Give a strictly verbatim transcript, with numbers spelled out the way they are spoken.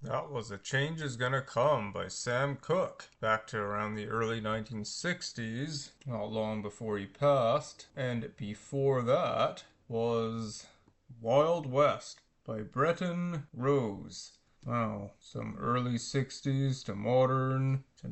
That was A Change Is Gonna Come by Sam Cooke, back to around the early nineteen sixties, not long before he passed. And before that was Wild West by Bretton Rose. Wow, some early sixties to modern to